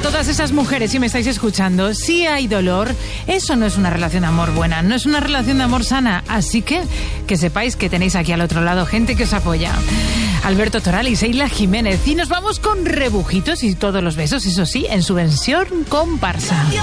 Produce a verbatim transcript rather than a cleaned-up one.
todas esas mujeres, si me estáis escuchando, si hay dolor, eso no es una relación de amor buena, no es una relación de amor sana. Así que que sepáis que tenéis aquí al otro lado gente que os apoya. Alberto Toral y Seila Jiménez. Y nos vamos con Rebujitos y todos los besos, eso sí, en su versión comparsa.